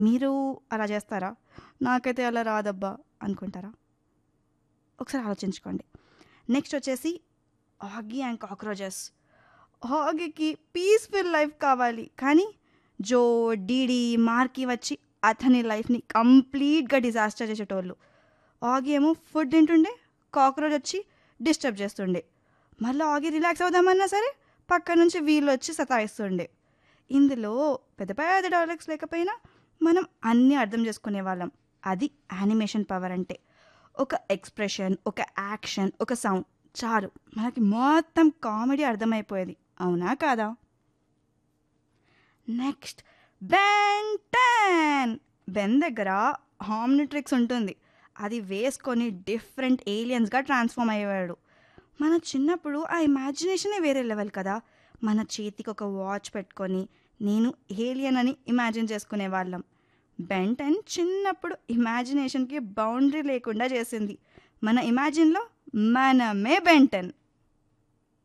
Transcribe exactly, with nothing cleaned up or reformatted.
మీరు అలా చేస్తారా? నాకైతే అలా రాదబ్బా అనుకుంటారా? ఒకసారి ఆలోచించుకోండి. నెక్స్ట్ వచ్చేసి ఆగి అండ్ కాక్రోచెస్. ఆగికి పీస్ఫుల్ లైఫ్ కావాలి, కానీ జో, డీడీ, మార్కి వచ్చి అతని లైఫ్ని కంప్లీట్గా డిజాస్టర్ చేసేటోళ్ళు. ఆగి ఏమో ఫుడ్ తింటుండే, కాక్రోచ్ వచ్చి డిస్టర్బ్ చేస్తుండే. మళ్ళీ ఆగి రిలాక్స్ అవుదామన్నా సరే పక్క నుంచి వీళ్ళు వచ్చి సతాయిస్తుండే. ఇందులో పెద్ద పెద్ద డైలాగ్స్ లేకపోయినా మనం అన్నీ అర్థం చేసుకునే వాళ్ళం. అది యానిమేషన్ పవర్ అంటే. ఒక ఎక్స్ప్రెషన్, ఒక యాక్షన్, ఒక సౌండ్ చాలు మనకి మొత్తం కామెడీ అర్థమైపోయేది. అవునా కాదా? Next, Ben ten. బెన్ దగ్గర హామ్నిట్రిక్స్ ఉంటుంది. అది వేసుకొని డిఫరెంట్ ఏలియన్స్గా ట్రాన్స్ఫార్మ్ అయ్యేవాడు. మన చిన్నప్పుడు ఆ ఇమాజినేషనే వేరే లెవెల్ కదా. మన చేతికి ఒక వాచ్ పెట్టుకొని నేను ఏలియన్ అని ఇమాజిన్ చేసుకునే వాళ్ళం. బెన్ టెన్ చిన్నప్పుడు ఇమాజినేషన్కి బౌండరీ లేకుండా చేసింది. మన ఇమాజిన్లో మనమే బెన్ టెన్.